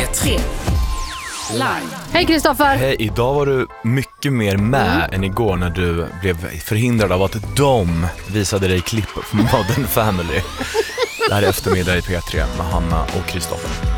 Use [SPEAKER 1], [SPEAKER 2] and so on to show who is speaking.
[SPEAKER 1] P3 Live.
[SPEAKER 2] Hej Kristoffer.
[SPEAKER 3] Hej, idag var du mycket mer med än igår när du blev förhindrad av att de visade dig klipp från Modern Family. Det här är eftermiddag i P3 med Hanna och Kristoffer.